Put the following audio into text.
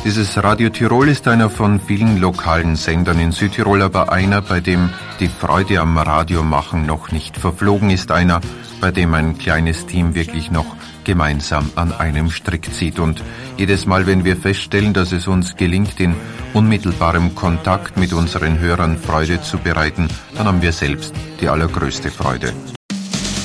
Dieses Radio Tirol ist einer von vielen lokalen Sendern in Südtirol, aber einer, bei dem die Freude am Radiomachen noch nicht verflogen ist, einer, bei dem ein kleines Team wirklich noch gemeinsam an einem Strick zieht. Und jedes Mal, wenn wir feststellen, dass es uns gelingt, in unmittelbarem Kontakt mit unseren Hörern Freude zu bereiten, dann haben wir selbst die allergrößte Freude.